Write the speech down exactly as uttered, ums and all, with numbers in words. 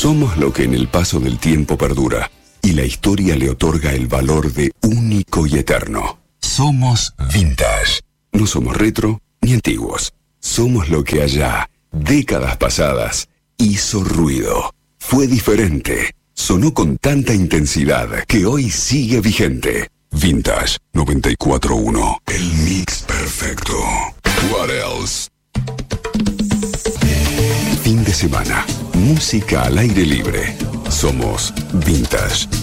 Somos lo que en el paso del tiempo perdura y la historia le otorga el valor de único y eterno. Somos vintage. No somos retro ni antiguos. Somos lo que allá, décadas pasadas, hizo ruido. Fue diferente. Sonó con tanta intensidad que hoy sigue vigente. Vintage noventa y cuatro punto uno. El mix perfecto. What else? Fin de semana. Música al aire libre. Somos Vintage.